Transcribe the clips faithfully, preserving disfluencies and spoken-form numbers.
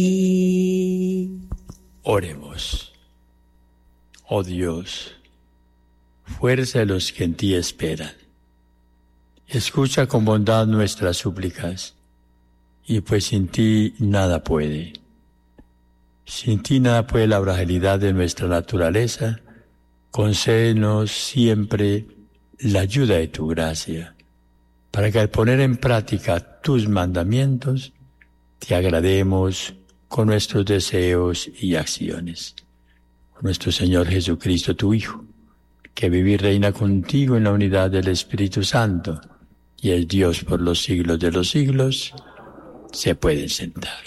Oremos. Oh Dios, fuerza de los que en ti esperan. Escucha con bondad nuestras súplicas, y pues sin ti nada puede. Sin ti nada puede la fragilidad de nuestra naturaleza. Concédenos siempre la ayuda de tu gracia, para que al poner en práctica tus mandamientos, te agrademos con nuestros deseos y acciones. Por nuestro Señor Jesucristo, tu Hijo, que vive y reina contigo en la unidad del Espíritu Santo, y es Dios por los siglos de los siglos, se pueden sentar.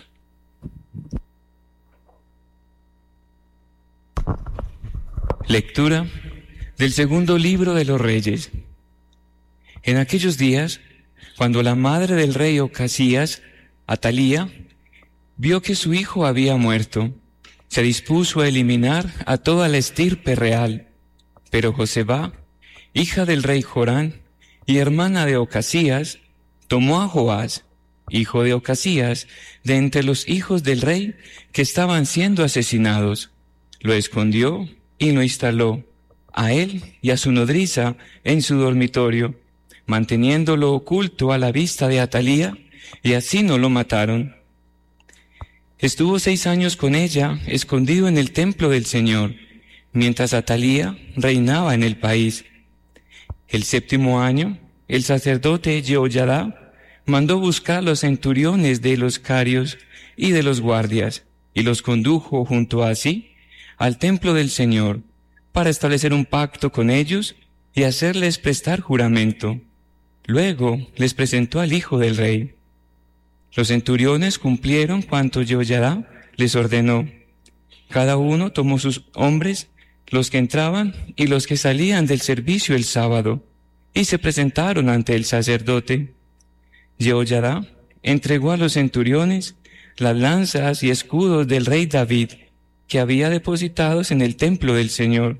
Lectura del segundo libro de los Reyes. En aquellos días, cuando la madre del rey Ocasías, Atalía, vio que su hijo había muerto, se dispuso a eliminar a toda la estirpe real. Pero Joseba, hija del rey Jorán y hermana de Ocasías, tomó a Joás, hijo de Ocasías, de entre los hijos del rey que estaban siendo asesinados, lo escondió y lo instaló, a él y a su nodriza, en su dormitorio, manteniéndolo oculto a la vista de Atalía, y así no lo mataron. Estuvo seis años con ella, escondido en el templo del Señor, mientras Atalía reinaba en el país. El séptimo año, el sacerdote Jehoyadá mandó buscar los centuriones de los carios y de los guardias, y los condujo junto a sí al templo del Señor, para establecer un pacto con ellos y hacerles prestar juramento. Luego les presentó al hijo del rey. Los centuriones cumplieron cuanto Jehoyadá les ordenó. Cada uno tomó sus hombres, los que entraban y los que salían del servicio el sábado, y se presentaron ante el sacerdote. Jehoyadá entregó a los centuriones las lanzas y escudos del rey David, que había depositados en el templo del Señor.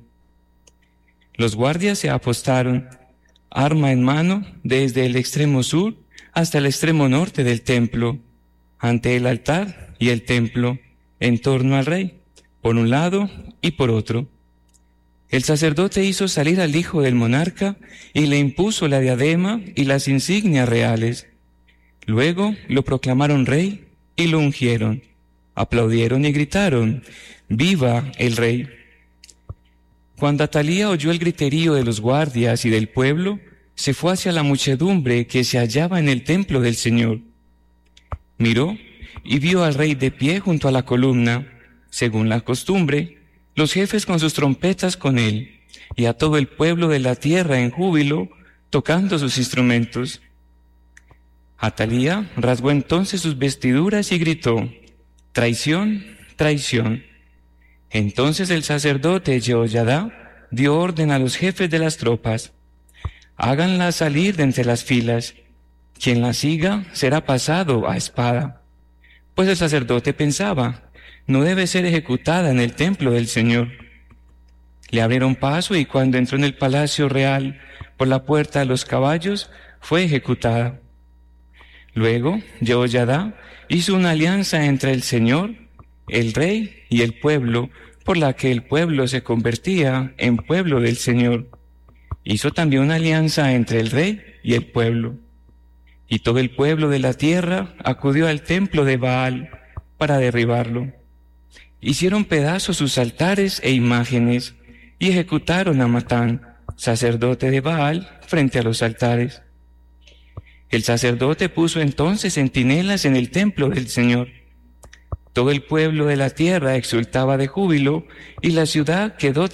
Los guardias se apostaron, arma en mano, desde el extremo sur hasta el extremo norte del templo, ante el altar y el templo, en torno al rey, por un lado y por otro. El sacerdote hizo salir al hijo del monarca y le impuso la diadema y las insignias reales. Luego lo proclamaron rey y lo ungieron. Aplaudieron y gritaron: ¡Viva el rey! Cuando Atalía oyó el griterío de los guardias y del pueblo, se fue hacia la muchedumbre que se hallaba en el templo del Señor. Miró y vio al rey de pie junto a la columna, según la costumbre, los jefes con sus trompetas con él, y a todo el pueblo de la tierra en júbilo, tocando sus instrumentos. Atalía rasgó entonces sus vestiduras y gritó: ¡Traición, traición! Entonces el sacerdote Jehoyadá dio orden a los jefes de las tropas: háganla salir de entre las filas. Quien la siga será pasado a espada. Pues el sacerdote pensaba: no debe ser ejecutada en el templo del Señor. Le abrieron paso y cuando entró en el palacio real por la puerta de los caballos, fue ejecutada. Luego Jehoyadá hizo una alianza entre el Señor, el rey y el pueblo, por la que el pueblo se convertía en pueblo del Señor. Hizo también una alianza entre el rey y el pueblo. Y todo el pueblo de la tierra acudió al templo de Baal para derribarlo. Hicieron pedazos sus altares e imágenes y ejecutaron a Matán, sacerdote de Baal, frente a los altares. El sacerdote puso entonces centinelas en el templo del Señor. Todo el pueblo de la tierra exultaba de júbilo y la ciudad quedó